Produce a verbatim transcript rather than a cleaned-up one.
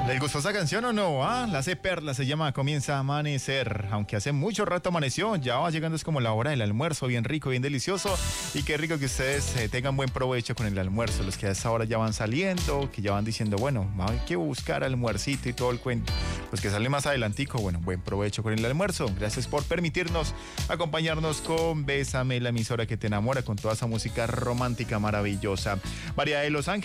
¿Les gustó esa canción o no? Ah, la C Perla se llama Comienza a Amanecer. Aunque hace mucho rato amaneció, ya va llegando, es como la hora del almuerzo, bien rico, bien delicioso. Y qué rico que ustedes eh, tengan buen provecho con el almuerzo. Los que a esa hora ya van saliendo, que ya van diciendo, bueno, hay que buscar almuercito y todo el cuento. Los que salen más adelantico, bueno, buen provecho con el almuerzo. Gracias por permitirnos acompañarnos con Bésame, la emisora que te enamora, con toda esa música romántica maravillosa. María de Los Ángeles